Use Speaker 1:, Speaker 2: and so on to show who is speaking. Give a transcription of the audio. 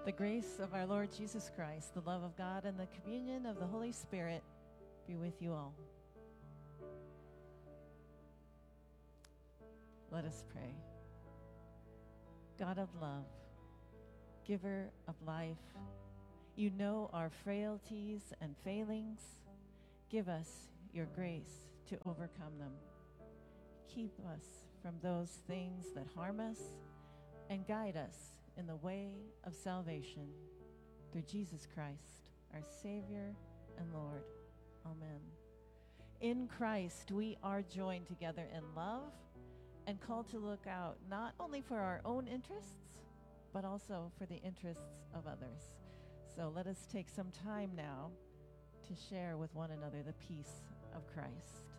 Speaker 1: The grace of our Lord Jesus Christ, the love of God, and the communion of the Holy Spirit be with you all. Let us pray. God of love, giver of life, you know our frailties and failings. Give us your grace to overcome them. Keep us from those things that harm us and guide us in the way of salvation through Jesus Christ, our Savior and Lord. Amen. In Christ, we are joined together in love and called to look out not only for our own interests, but also for the interests of others. So let us take some time now to share with one another the peace of Christ.